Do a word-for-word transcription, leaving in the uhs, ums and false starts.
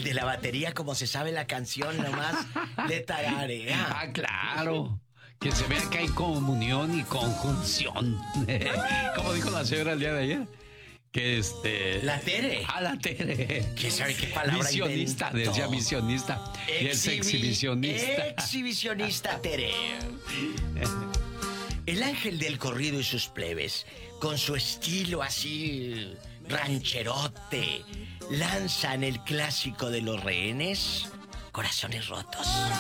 de la batería, como se sabe la canción, nomás le tararea. Ah, claro. Que se vea que hay comunión y conjunción. Como dijo la señora el día de ayer. Que este... La Tere. Ah, la Tere. ¿Quién sabe qué palabra Visionista, inventó? decía visionista. Y es Exhibi- exhibicionista. Exhibicionista Tere. El ángel del corrido y sus plebes, con su estilo así rancherote, lanzan el clásico de los rehenes, Corazones Rotos.